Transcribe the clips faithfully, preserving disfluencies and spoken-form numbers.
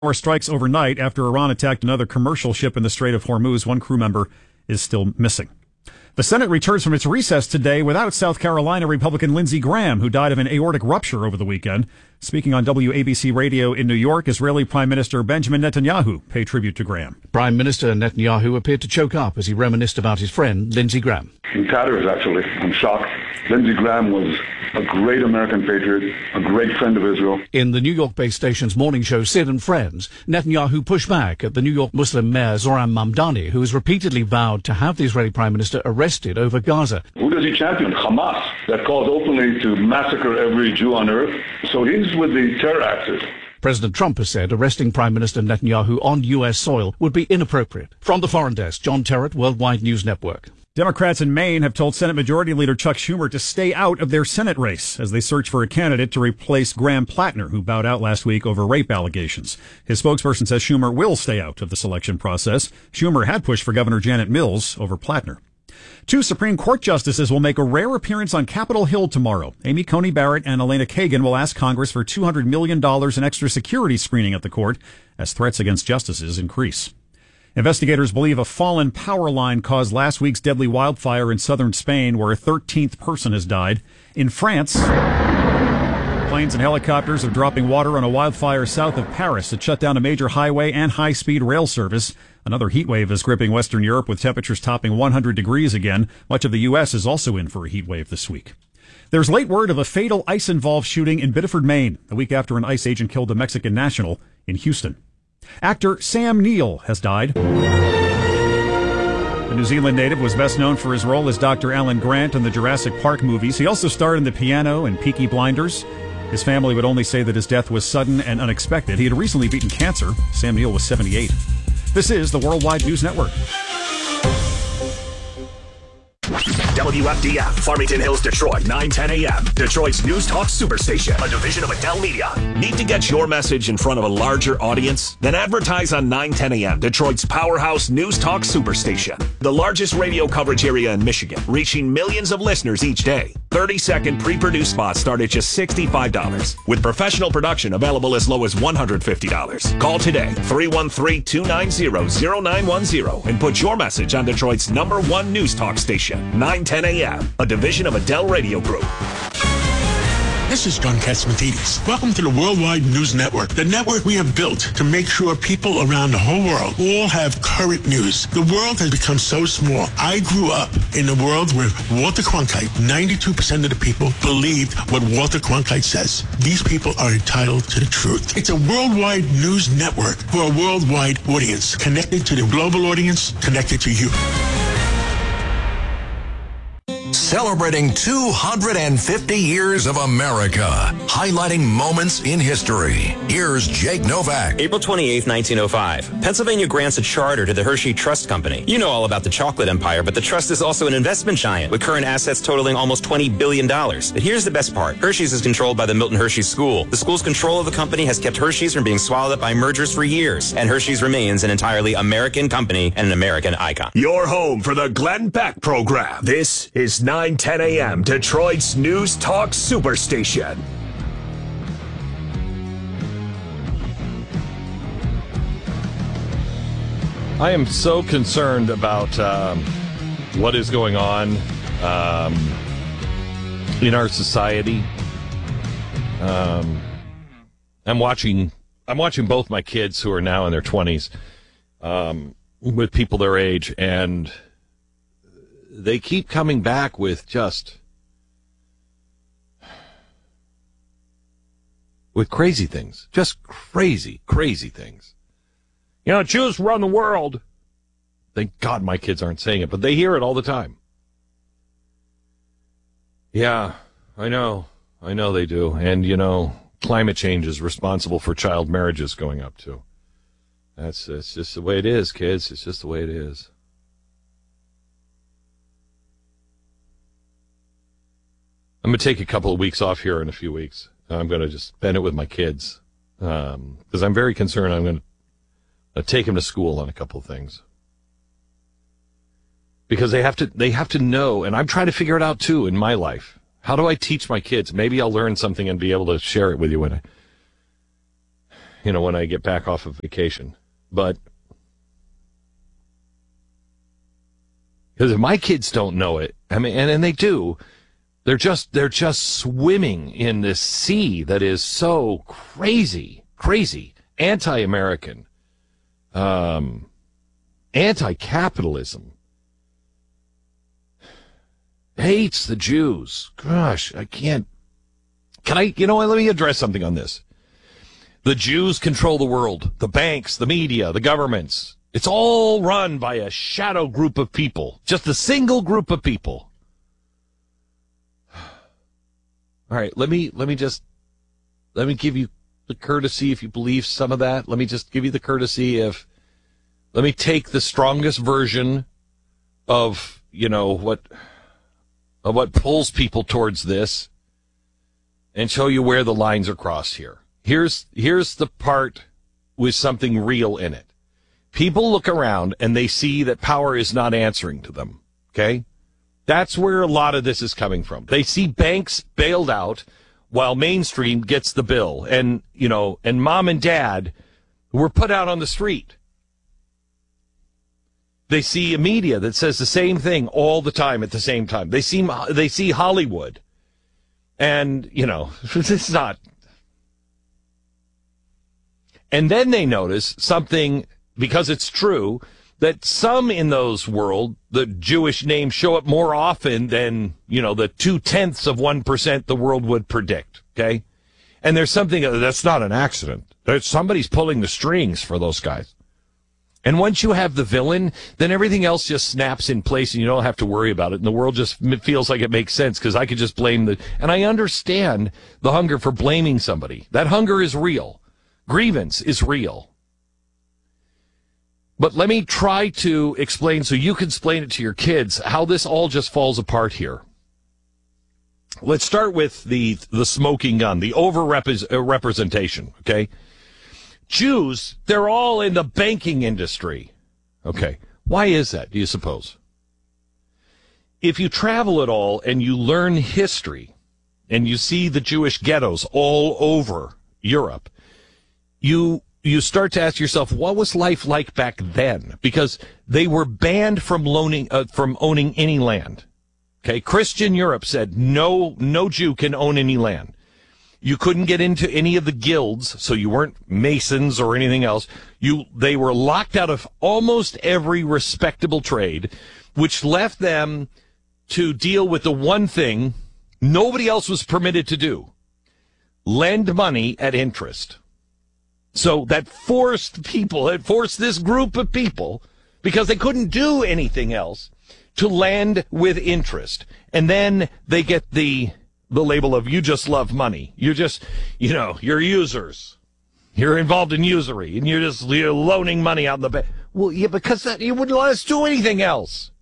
strikes overnight after Iran attacked another commercial ship in the Strait of Hormuz. One crew member is still missing. The Senate returns from its recess today without South Carolina Republican Lindsey Graham, who died of an aortic rupture over the weekend. Speaking on W A B C Radio in New York, Israeli Prime Minister Benjamin Netanyahu paid tribute to Graham. Prime Minister Netanyahu appeared to choke up as he reminisced about his friend, Lindsey Graham. In tatters, actually. I'm shocked. Lindsey Graham was a great American patriot, a great friend of Israel. In the New York-based station's morning show, Sid and Friends, Netanyahu pushed back at the New York Muslim mayor Zohran Mamdani, who has repeatedly vowed to have the Israeli Prime Minister arrested over Gaza. Who does he champion? Hamas, that calls openly to massacre every Jew on earth. So he's with the terror axis. President Trump has said arresting Prime Minister Netanyahu on U S soil would be inappropriate. From the Foreign Desk, John Terrett, Worldwide News Network. Democrats in Maine have told Senate Majority Leader Chuck Schumer to stay out of their Senate race as they search for a candidate to replace Graham Plattner, who bowed out last week over rape allegations. His spokesperson says Schumer will stay out of the selection process. Schumer had pushed for Governor Janet Mills over Plattner. Two Supreme Court justices will make a rare appearance on Capitol Hill tomorrow. Amy Coney Barrett and Elena Kagan will ask Congress for two hundred million dollars in extra security screening at the court as threats against justices increase. Investigators believe a fallen power line caused last week's deadly wildfire in southern Spain, where a thirteenth person has died. In France, planes and helicopters are dropping water on a wildfire south of Paris that shut down a major highway and high-speed rail service. Another heat wave is gripping Western Europe, with temperatures topping one hundred degrees again. Much of the U S is also in for a heat wave this week. There's late word of a fatal ICE-involved shooting in Biddeford, Maine, a week after an ICE agent killed a Mexican national in Houston. Actor Sam Neill has died. The New Zealand native was best known for his role as Doctor Alan Grant in the Jurassic Park movies. He also starred in The Piano and Peaky Blinders. His family would only say that his death was sudden and unexpected. He had recently beaten cancer. Sam Neill was seventy-eight. This is the Worldwide News Network. W F D F, Farmington Hills, Detroit, nine ten a.m. Detroit's News Talk Superstation, a division of Adele Media. Need to get your message in front of a larger audience? Then advertise on nine ten a.m., Detroit's powerhouse News Talk Superstation. The largest radio coverage area in Michigan, reaching millions of listeners each day. thirty-second pre-produced spots start at just sixty-five dollars, with professional production available as low as one hundred fifty dollars. Call today, three one three, two nine zero, zero nine one zero, and put your message on Detroit's number one News Talk station, nine ten a.m., a division of Adele Radio Group. This is John Catsimatidis. Welcome to the Worldwide News Network, the network we have built to make sure people around the whole world all have current news. The world has become so small. I grew up in a world where Walter Cronkite, ninety-two percent of the people believed what Walter Cronkite says. These people are entitled to the truth. It's a worldwide news network for a worldwide audience, connected to the global audience, connected to you. Celebrating two hundred fifty years of America, highlighting moments in history. Here's Jake Novak. April twenty-eighth, nineteen oh five. Pennsylvania grants a charter to the Hershey Trust Company. You know all about the chocolate empire, but the trust is also an investment giant with current assets totaling almost twenty billion dollars. But here's the best part. Hershey's is controlled by the Milton Hershey School. The school's control of the company has kept Hershey's from being swallowed up by mergers for years, and Hershey's remains an entirely American company and an American icon. Your home for the Glenn Beck program. This is nine ten a.m. Detroit's News Talk Superstation. I am so concerned about um, what is going on um, in our society. Um, I'm watching. I'm watching both my kids, who are now in their twenties, um, with people their age, and they keep coming back with just with crazy things, just crazy, crazy things. You know, Jews run the world. Thank God my kids aren't saying it, but they hear it all the time. Yeah, I know. I know they do. And, you know, climate change is responsible for child marriages going up, too. That's, that's just the way it is, kids. It's just the way it is. I'm going to take a couple of weeks off here in a few weeks. I'm going to just spend it with my kids because um, I'm very concerned. I'm going to take them to school on a couple of things because they have to they have to know, and I'm trying to figure it out too in my life. How do I teach my kids? Maybe I'll learn something and be able to share it with you when I, you know, when I get back off of vacation. But because if my kids don't know it, I mean, and, and they do, they're just they're just swimming in this sea that is so crazy, crazy, anti-American, um, anti-capitalism, hates the Jews. Gosh, I can't. Can I? You know what? Let me address something on this. The Jews control the world, the banks, the media, the governments. It's all run by a shadow group of people, just a single group of people. All right, let me let me just let me give you the courtesy, if you believe some of that. Let me just give you the courtesy of let me take the strongest version of, you know, what of what pulls people towards this and show you where the lines are crossed here. Here's here's the part with something real in it. People look around and they see that power is not answering to them, okay? That's where a lot of this is coming from. They see banks bailed out while mainstream gets the bill, and, you know, and mom and dad were put out on the street. They see a media that says the same thing all the time at the same time. They see they see Hollywood. And, you know, it's not. And then they notice something, because it's true, that some in those world, the Jewish names show up more often than, you know, the two-tenths of one percent the world would predict, okay? And there's something, that's not an accident. There's, somebody's pulling the strings for those guys. And once you have the villain, then everything else just snaps in place and you don't have to worry about it. And the world just feels like it makes sense because I could just blame the... And I understand the hunger for blaming somebody. That hunger is real. Grievance is real. But let me try to explain, so you can explain it to your kids, how this all just falls apart here. Let's start with the the smoking gun, the over-representation, okay? Jews, they're all in the banking industry. Okay, why is that, do you suppose? If you travel at all and you learn history and you see the Jewish ghettos all over Europe, you you start to ask yourself, what was life like back then? Because they were banned from loaning uh, from owning any land. Okay, Christian Europe said no no Jew can own any land. You couldn't get into any of the guilds, so you weren't Masons or anything else. You they were locked out of almost every respectable trade, which left them to deal with the one thing nobody else was permitted to do: lend money at interest. So that forced people, it forced this group of people, because they couldn't do anything else, to lend with interest. And then they get the the label of, you just love money. You just, you know, you're users. You're involved in usury, and you're just you're loaning money out in the bank. Well, yeah, because that, you wouldn't let us do anything else.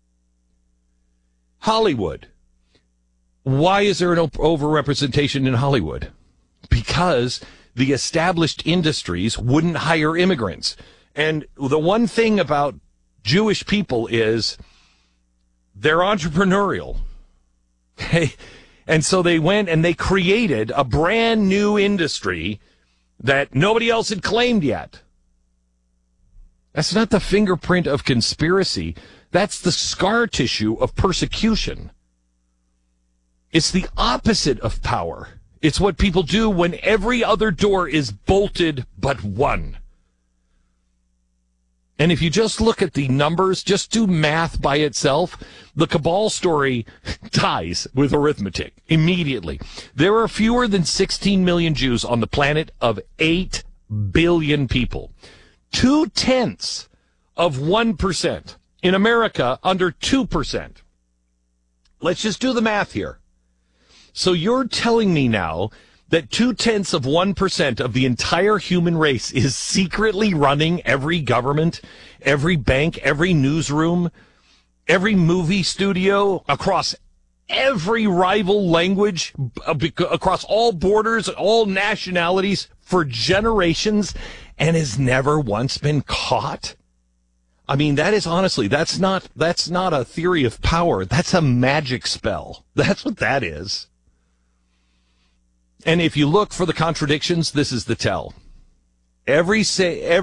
Hollywood. Why is there an overrepresentation in Hollywood? Because the established industries wouldn't hire immigrants. And the one thing about Jewish people is they're entrepreneurial. Okay? And so they went and they created a brand new industry that nobody else had claimed yet. That's not the fingerprint of conspiracy. That's the scar tissue of persecution. It's the opposite of power. It's what people do when every other door is bolted but one. And if you just look at the numbers, just do math by itself, the cabal story ties with arithmetic immediately. There are fewer than sixteen million Jews on the planet of eight billion people. Two-tenths of one percent. In America, under two percent. Let's just do the math here. So you're telling me now that two-tenths of one percent of the entire human race is secretly running every government, every bank, every newsroom, every movie studio, across every rival language, across all borders, all nationalities for generations, and has never once been caught? I mean, that is honestly, that's not, that's not a theory of power. That's a magic spell. That's what that is. And if you look for the contradictions, this is the tell. every say